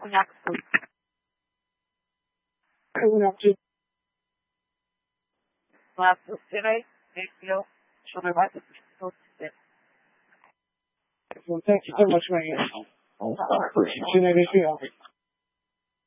약속. 약속. 약속. Today, you should have had to go today. Well, thank you so much, man. Good night,